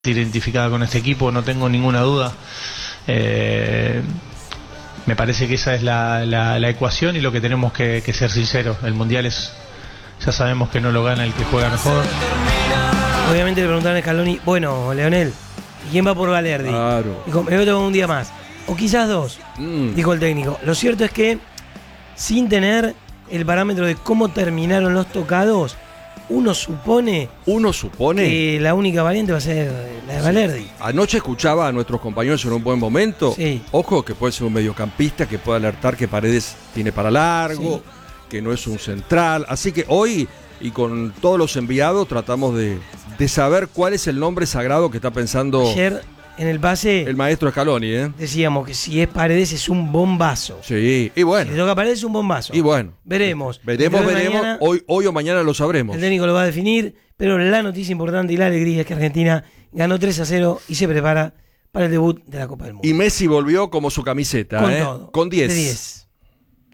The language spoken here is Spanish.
identificada con este equipo, no tengo ninguna duda. Me parece que esa es la ecuación y lo que tenemos que ser sinceros. El Mundial ya sabemos que no lo gana el que juega mejor. Obviamente le preguntaron a Scaloni, bueno, Leonel, ¿quién va por Valerdi? Claro. Dijo, me voy a tomar un día más. O quizás dos, dijo el técnico. Lo cierto es que, sin tener el parámetro de cómo terminaron los tocados, uno supone que la única variante va a ser la de Valerdi. Anoche escuchaba a nuestros compañeros en un buen momento. Sí. Ojo, que puede ser un mediocampista que puede alertar que Paredes tiene para largo, sí, que no es un central. Así que hoy, y con todos los enviados, tratamos de saber cuál es el nombre sagrado que está pensando ayer en el pase el maestro Scaloni. Decíamos que si es Paredes es un bombazo. Sí, y bueno. Si le toca a Paredes es un bombazo. Y bueno. Veremos. Mañana, hoy o mañana lo sabremos. El técnico lo va a definir, pero la noticia importante y la alegría es que Argentina ganó 3-0 y se prepara para el debut de la Copa del Mundo. Y Messi volvió como su camiseta. Con todo. Con 10. De 10.